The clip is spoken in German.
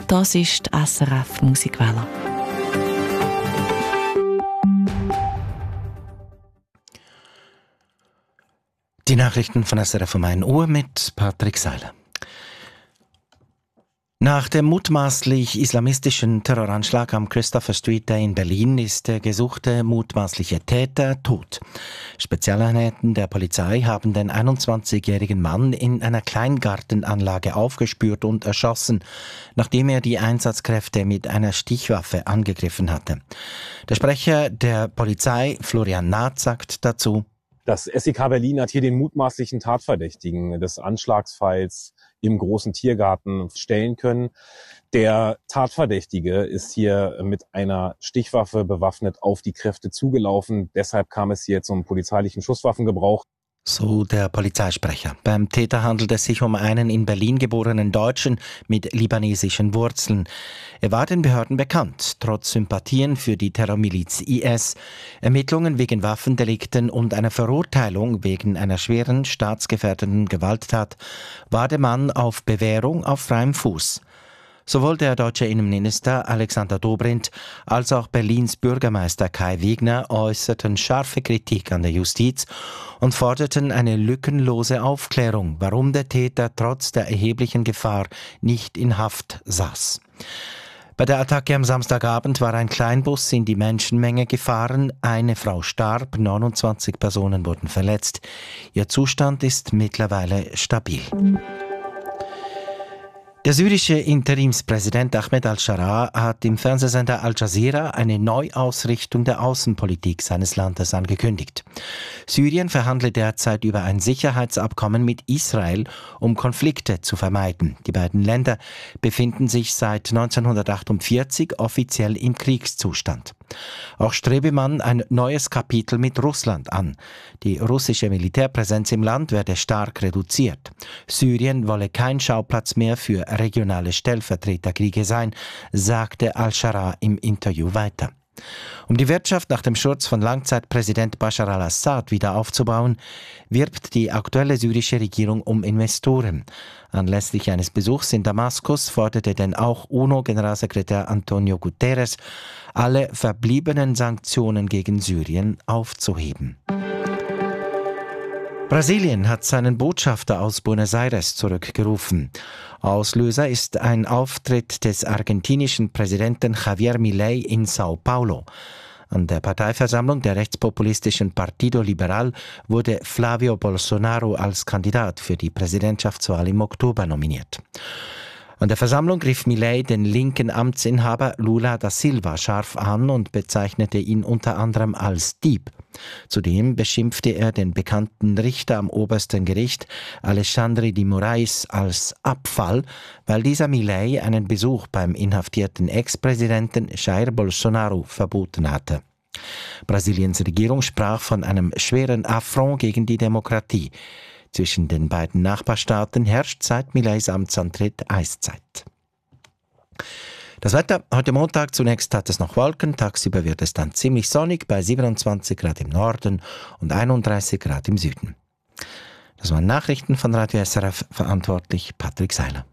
Das ist die SRF Musikwelle. Die Nachrichten von SRF um 1 Uhr mit Patrick Seiler. Nach dem mutmaßlich islamistischen Terroranschlag am Christopher Street Day in Berlin ist der gesuchte mutmaßliche Täter tot. Spezialeinheiten der Polizei haben den 21-jährigen Mann in einer Kleingartenanlage aufgespürt und erschossen, nachdem er die Einsatzkräfte mit einer Stichwaffe angegriffen hatte. Der Sprecher der Polizei, Florian Naht, sagt dazu: Das SEK Berlin hat hier den mutmaßlichen Tatverdächtigen des Anschlagsfalls im großen Tiergarten stellen können. Der Tatverdächtige ist hier mit einer Stichwaffe bewaffnet auf die Kräfte zugelaufen. Deshalb kam es hier zum polizeilichen Schusswaffengebrauch. So der Polizeisprecher. Beim Täter handelt es sich um einen in Berlin geborenen Deutschen mit libanesischen Wurzeln. Er war den Behörden bekannt, trotz Sympathien für die Terrormiliz IS, Ermittlungen wegen Waffendelikten und einer Verurteilung wegen einer schweren staatsgefährdenden Gewalttat war der Mann auf Bewährung auf freiem Fuß. Sowohl der deutsche Innenminister Alexander Dobrindt als auch Berlins Bürgermeister Kai Wegner äußerten scharfe Kritik an der Justiz und forderten eine lückenlose Aufklärung, warum der Täter trotz der erheblichen Gefahr nicht in Haft saß. Bei der Attacke am Samstagabend war ein Kleinbus in die Menschenmenge gefahren. Eine Frau starb, 29 Personen wurden verletzt. Ihr Zustand ist mittlerweile stabil. Der syrische Interimspräsident Ahmed al-Sharaa hat im Fernsehsender Al Jazeera eine Neuausrichtung der Außenpolitik seines Landes angekündigt. Syrien verhandelt derzeit über ein Sicherheitsabkommen mit Israel, um Konflikte zu vermeiden. Die beiden Länder befinden sich seit 1948 offiziell im Kriegszustand. Auch strebe man ein neues Kapitel mit Russland an. Die russische Militärpräsenz im Land werde stark reduziert. Syrien wolle kein Schauplatz mehr für regionale Stellvertreterkriege sein, sagte al-Sharaa im Interview weiter. Um die Wirtschaft nach dem Sturz von Langzeitpräsident Bashar al-Assad wieder aufzubauen, wirbt die aktuelle syrische Regierung um Investoren. Anlässlich eines Besuchs in Damaskus forderte denn auch UNO-Generalsekretär Antonio Guterres, alle verbliebenen Sanktionen gegen Syrien aufzuheben. Brasilien hat seinen Botschafter aus Buenos Aires zurückgerufen. Auslöser ist ein Auftritt des argentinischen Präsidenten Javier Milei in Sao Paulo. An der Parteiversammlung der rechtspopulistischen Partido Liberal wurde Flavio Bolsonaro als Kandidat für die Präsidentschaftswahl im Oktober nominiert. An der Versammlung griff Milei den linken Amtsinhaber Lula da Silva scharf an und bezeichnete ihn unter anderem als Dieb. Zudem beschimpfte er den bekannten Richter am obersten Gericht, Alexandre de Moraes, als Abfall, weil dieser Milei einen Besuch beim inhaftierten Ex-Präsidenten Jair Bolsonaro verboten hatte. Brasiliens Regierung sprach von einem schweren Affront gegen die Demokratie. Zwischen den beiden Nachbarstaaten herrscht seit Mileis Amtsantritt Eiszeit. Das Wetter heute Montag: zunächst hat es noch Wolken, tagsüber wird es dann ziemlich sonnig bei 27 Grad im Norden und 31 Grad im Süden. Das waren Nachrichten von Radio SRF, verantwortlich Patrick Seiler.